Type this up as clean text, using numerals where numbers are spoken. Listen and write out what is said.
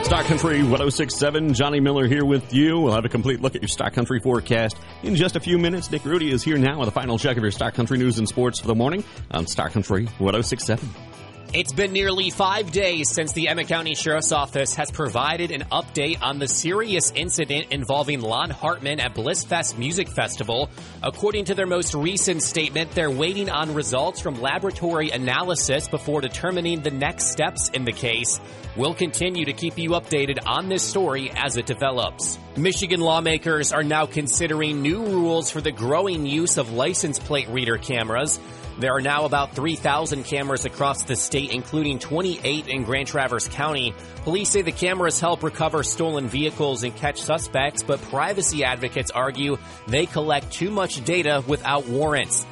Stock Country 106.7, Johnny Miller here with you. We'll have a complete look at your Stock Country forecast in just a few minutes. Nick Rudy is here now with a final check of your Stock Country news and sports for the morning on Stock Country 106.7. It's been nearly 5 days since the Emmett County Sheriff's Office has provided an update on the serious incident involving Lon Hartman at Blissfest Music Festival. According to their most recent statement, they're waiting on results from laboratory analysis before determining the next steps in the case. We'll continue to keep you updated on this story as it develops. Michigan lawmakers are now considering new rules for the growing use of license plate reader cameras. There are now about 3,000 cameras across the state, including 28 in Grand Traverse County. Police say the cameras help recover stolen vehicles and catch suspects, but privacy advocates argue they collect too much data without warrants.